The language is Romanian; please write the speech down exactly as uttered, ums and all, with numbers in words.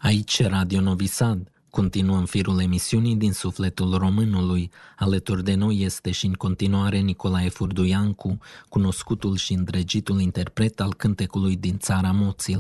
Aici Radio Novi Sad. Continuăm firul emisiunii din sufletul românului. Alături de noi este și în continuare Nicolae Furduiancu, cunoscutul și îndrăgitul interpret al cântecului din țara moților.